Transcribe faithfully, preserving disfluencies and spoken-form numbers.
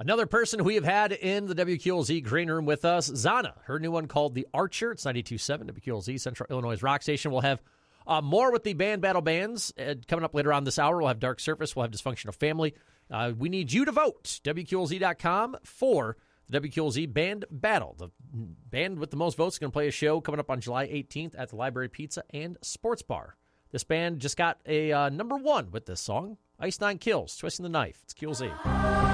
Another person we have had in the W Q L Z green room with us, Zana. Her new one called The Archer. It's ninety-two point seven W Q L Z, Central Illinois Rock Station. We'll have uh, more with the band battle bands. Uh, coming up later on this hour, we'll have Dark Surface. We'll have Dysfunctional Family. Uh, we need you to vote. W Q L Z dot com for the W Q L Z Band Battle. The band with the most votes is going to play a show coming up on July eighteenth at the Library Pizza and Sports Bar. This band just got a uh, number one with this song, Ice Nine Kills, Twisting the Knife. It's Q L Z.